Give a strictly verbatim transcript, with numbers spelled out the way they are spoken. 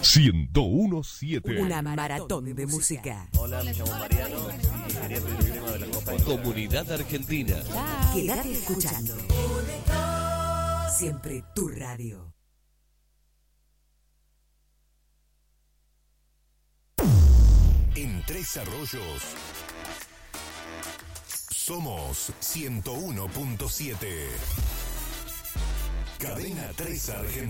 ciento uno punto siete. Una maratón de música. Hola, me llamo Mariano y quería pedir el tema de la Copa. Comunidad Argentina. Quédate escuchando. Siempre tu radio. En Tres Arroyos somos ciento uno punto siete. Cadena tres Argentina.